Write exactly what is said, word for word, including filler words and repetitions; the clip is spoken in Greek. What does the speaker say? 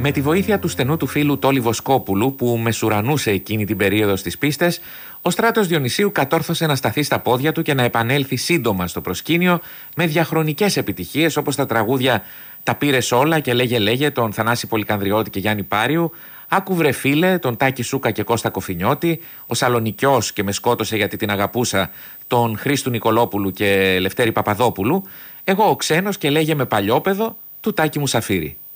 Με τη βοήθεια του στενού του φίλου Τόλι Βοσκόπουλου, που μεσουρανούσε εκείνη την περίοδο στις πίστες, ο Στράτος Διονυσίου κατόρθωσε να σταθεί στα πόδια του και να επανέλθει σύντομα στο προσκήνιο με διαχρονικές επιτυχίες, όπως τα τραγούδια «Τα πήρες όλα» και «Λέγε λέγε» τον Θανάση Πολυκανδριώτη και Γιάννη Πάριου, «Άκου βρε φίλε» τον Τάκη Σούκα και Κώστα Κοφινιώτη, «Ο Σαλονικιός και με σκότωσε γιατί την αγαπούσα» τον Χρήστου Νικολόπουλου και Λευτέρη Παπαδόπουλου, «Εγώ ο ξένος» και «Λέγε με παλιόπαιδο» του Τάκη Μουσαφίρη.